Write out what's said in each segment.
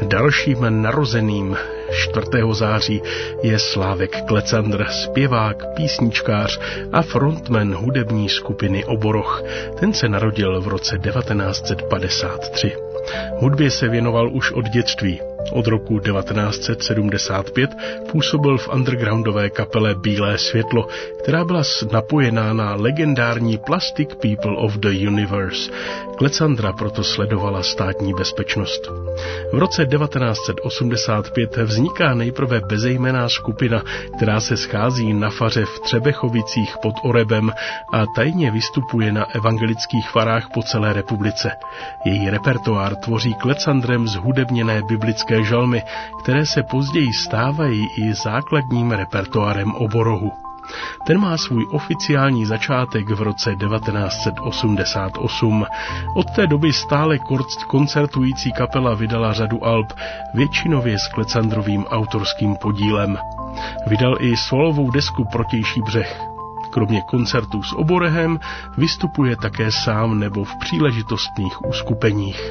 Dalším narozeným 4. září je Slávek Klecandr, zpěvák, písničkář a frontman hudební skupiny Oboroch. Ten se narodil v roce 1953. Hudbě se věnoval už od dětství. Od roku 1975 působil v undergroundové kapele Bílé světlo, která byla napojená na legendární Plastic People of the Universe. Klecandra proto sledovala státní bezpečnost. V roce 1985 vzniká nejprve bezejmenná skupina, která se schází na faře v Třebechovicích pod Orebem a tajně vystupuje na evangelických farách po celé republice. Její repertoár tvoří Klecandrem zhudebněné biblické žalmy, které se později stávají i základním repertoárem Oborohu. Ten má svůj oficiální začátek v roce 1988. Od té doby stále koncertující kapela vydala řadu alb, většinově s Klecandrovým autorským podílem. Vydal i solovou desku Protější břeh. Kromě koncertů s Oborehem vystupuje také sám nebo v příležitostných uskupeních.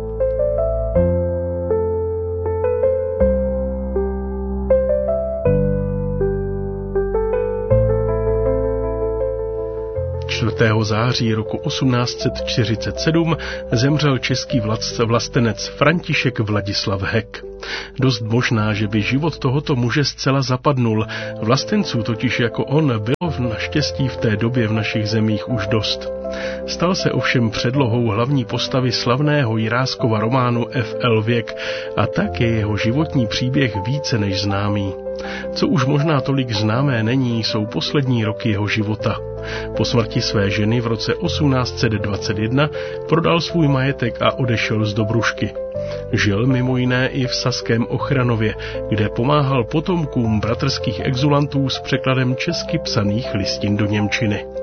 září roku 1847 zemřel český vlastenec František Vladislav Hek. Dost možná, že by život tohoto muže zcela zapadnul. Vlastenců totiž jako on bylo naštěstí v té době v našich zemích už dost. Stal se ovšem předlohou hlavní postavy slavného Jiráskova románu F.L. Věk a tak je jeho životní příběh více než známý. Co už možná tolik známé není, jsou poslední roky jeho života. Po smrti své ženy v roce 1821 prodal svůj majetek a odešel z Dobrušky. Žil mimo jiné i v Saském Ochranově, kde pomáhal potomkům bratrských exulantů s překladem česky psaných listin do němčiny.